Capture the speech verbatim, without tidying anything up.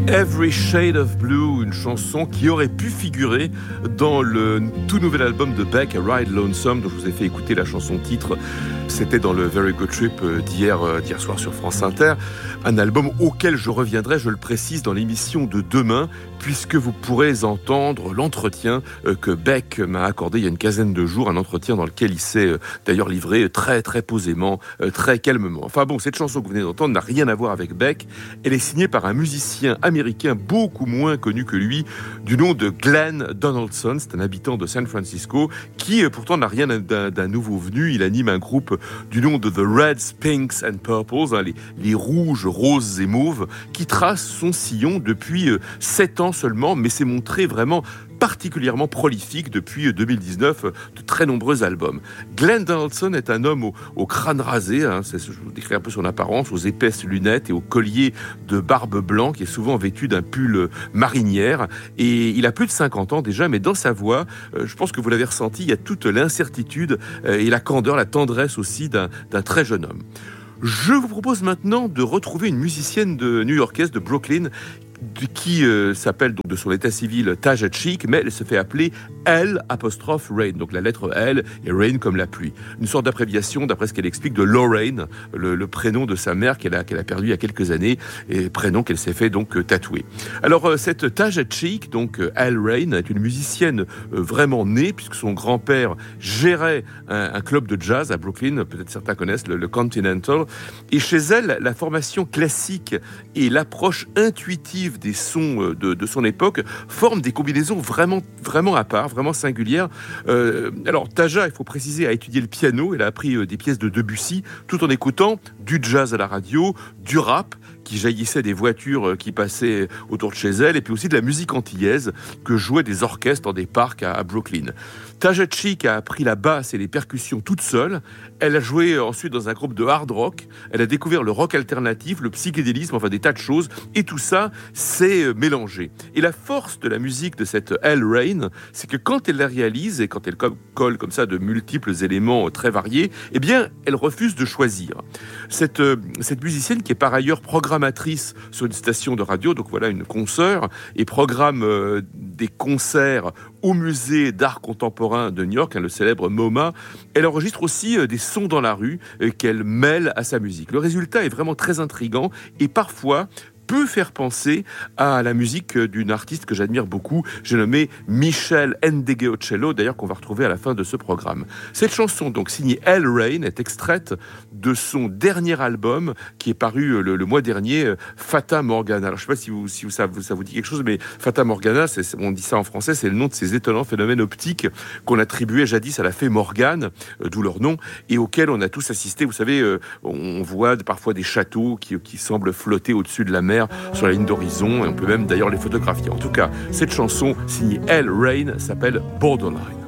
Every Shade of Blue, une chanson qui aurait pu figurer dans le tout nouvel album de Beck, Ride Lonesome, dont je vous ai fait écouter la chanson titre. C'était dans le Very Good Trip d'hier, d'hier soir sur France Inter. Un album auquel je reviendrai, je le précise, dans l'émission de demain, puisque vous pourrez entendre l'entretien que Beck m'a accordé il y a une quinzaine de jours, un entretien dans lequel il s'est d'ailleurs livré très très posément, très calmement. Enfin bon, cette chanson que vous venez d'entendre n'a rien à voir avec Beck. Elle est signée par un musicien américain beaucoup moins connu que lui, du nom de Glenn Donaldson. C'est un habitant de San Francisco qui pourtant n'a rien d'un, d'un nouveau venu. Il anime un groupe du nom de The Reds, Pinks and Purples, hein, les, les rouges, roses et mauves, qui trace son sillon depuis sept ans seulement, mais s'est montré vraiment particulièrement prolifique depuis deux mille dix-neuf, de très nombreux albums. Glenn Donaldson est un homme au, au crâne rasé, hein, c'est, je vous décris un peu son apparence, aux épaisses lunettes et au collier de barbe blanc qui est souvent vêtu d'un pull marinière. Et il a plus de cinquante ans déjà, mais dans sa voix, euh, je pense que vous l'avez ressenti, il y a toute l'incertitude euh, et la candeur, la tendresse aussi d'un, d'un très jeune homme. Je vous propose maintenant de retrouver une musicienne de new-yorkaise de Brooklyn qui euh, s'appelle donc de son état civil Taja Chick, mais elle se fait appeler L apostrophe Rain, donc la lettre L et Rain comme la pluie. Une sorte d'abréviation, d'après ce qu'elle explique, de Lorraine, le, le prénom de sa mère qu'elle a, qu'elle a perdu il y a quelques années, et prénom qu'elle s'est fait donc tatouer. Alors euh, cette Taja Chick, donc euh, L Rain, est une musicienne euh, vraiment née, puisque son grand-père gérait un, un club de jazz à Brooklyn, peut-être certains connaissent le, le Continental, et chez elle, la formation classique et l'approche intuitive des sons de, de son époque forment des combinaisons vraiment, vraiment à part, vraiment singulières. Euh, alors, Taja, il faut préciser, a étudié le piano. Elle a appris euh, des pièces de Debussy, tout en écoutant du jazz à la radio, du rap qui jaillissait des voitures qui passaient autour de chez elle, et puis aussi de la musique antillaise que jouaient des orchestres dans des parcs à, à Brooklyn. Taja Chick a appris la basse et les percussions toute seule. Elle a joué ensuite dans un groupe de hard rock. Elle a découvert le rock alternatif, le psychédélisme, enfin des tas de choses. Et tout ça s'est mélangé. Et la force de la musique de cette L Rain, c'est que quand elle la réalise et quand elle colle comme ça de multiples éléments très variés, eh bien, elle refuse de choisir. Cette, cette musicienne qui est par ailleurs programmatrice sur une station de radio, donc voilà une consoeur, et programme euh, des concerts au musée d'art contemporain de New York, hein, le célèbre MoMA. Elle enregistre aussi euh, des sons dans la rue euh, qu'elle mêle à sa musique. Le résultat est vraiment très intriguant et parfois peut faire penser à la musique d'une artiste que j'admire beaucoup, j'ai nommé Michelle Ndegeocello, d'ailleurs qu'on va retrouver à la fin de ce programme. Cette chanson, donc signée L Rain, est extraite de son dernier album qui est paru le, le mois dernier, Fata Morgana. Alors je ne sais pas si, vous, si vous, ça, vous, ça vous dit quelque chose, mais Fata Morgana, c'est, on dit ça en français, c'est le nom de ces étonnants phénomènes optiques qu'on attribuait jadis à la fée Morgane, euh, d'où leur nom, et auxquels on a tous assisté. Vous savez, euh, on voit parfois des châteaux qui, qui semblent flotter au-dessus de la mer, sur la ligne d'horizon, et on peut même d'ailleurs les photographier. En tout cas, cette chanson signée L Rain s'appelle Borderline.